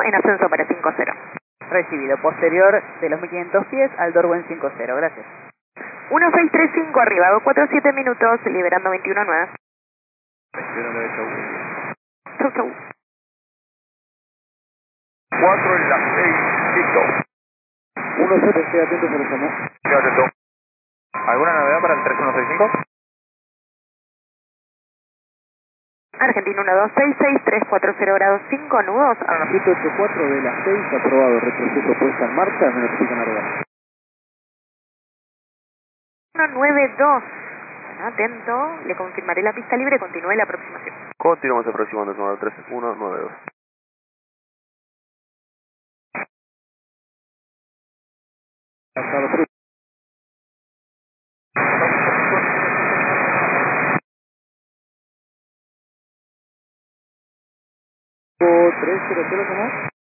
en ascenso para 50. Recibido. Posterior de los 1500 pies al Dorgo en 50. Gracias. 1635 arriba, 247 minutos, liberando 21-9. 21-9, chau. Chau, chau. 4 en la 6, listo. 1-0, estoy atento por el tomo. Estoy atento. ¿Alguna novedad para el 3165? Argentina 1266, 340 grados 5 nudos. 784 de las 6, aprobado. Retroceso puesta en marcha, me notifican arriba. 192. Bueno, atento, le confirmaré la pista libre, continúe la aproximación. Continuamos aproximando, número 3192. Pasado por 300, ¿cómo?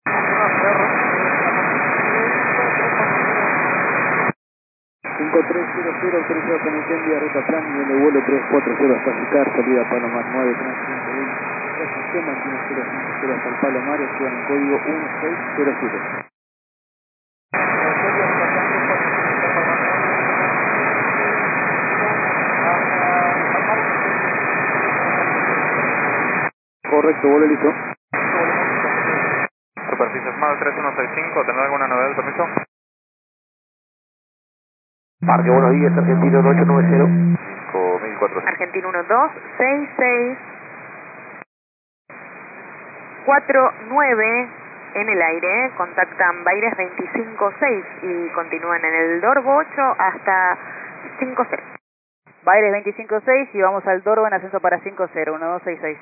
5300, autorizado conexión vía ruta plan, nivel de vuelo 340 hasta Sicar, salida Palomar 9, transferencia de recepción, mantiene 050 hasta el Palomar, activan el código 1607. Correcto, vuelo listo. Superficie Smart 3165, ¿tener alguna novedad del permiso? Parque, buenos días, Argentino 890. 5400. Argentina 1266, 49 en el aire, contactan Baires 256 y continúan en el Dorgo 8 hasta 50. Baires 256 y vamos al Dorgo en ascenso para 50, 1266.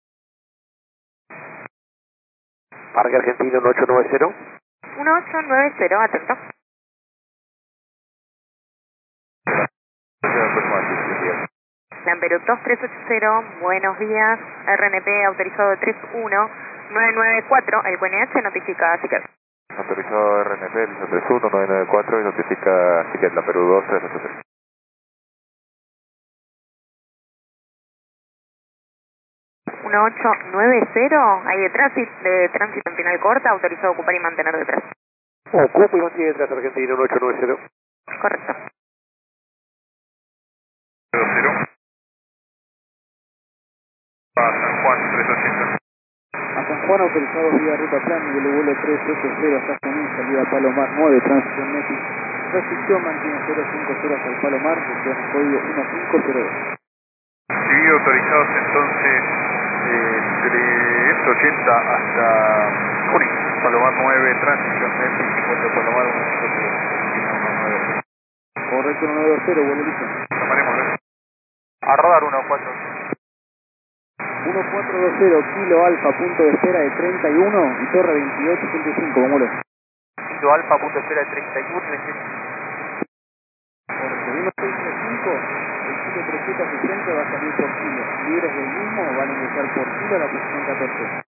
Parque Argentino 890. 1890, atento. Lamberut 2380, buenos días, RNP autorizado 31994, el QNH notifica a Siquet. Autorizado RNP, listo 31994 y notifica Siquet, la Perú 2383. Uno 1890, hay de tránsito en final corta, autorizado ocupar y mantener detrás. Ocupo y mantiene detrás Argentino 890. Correcto. 20. A San Juan 380. A San Juan autorizado vía ruta plan, nivel de vuelo 380 hasta Junín, salida Palomar 9, tránsito en México. Restricción mantiene 050 hasta el Palomar, gestión código 1502. Sí, autorizados entonces 380 hasta Junín, Palomar 9, transición México, 50 Palomar 150. Correcto 190, vuelo listo. Tomaremos, gracias. A rodar 14. 1420, kilo alfa, punto de espera de 31 y torre 28.5, ¿cómo lo? Kilo Alfa, punto de espera de 31 y 28. Correcto, 1635, el kilo 360 va a salir por kilo. Libres del mismo van a ingresar por kilo a la posición 14.